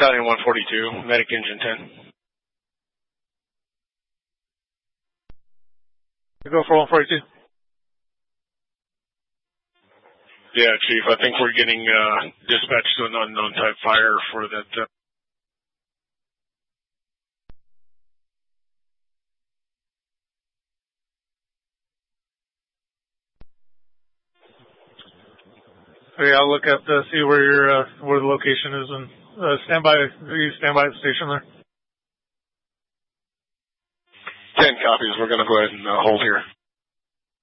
Battalion 142, Medic Engine 10. Go for 142. Yeah, Chief, I think we're getting dispatched to an unknown type fire for that. Okay, I'll look at see where where the location is and stand by. You stand by the station there. 10 copies. We're going to go ahead and hold here.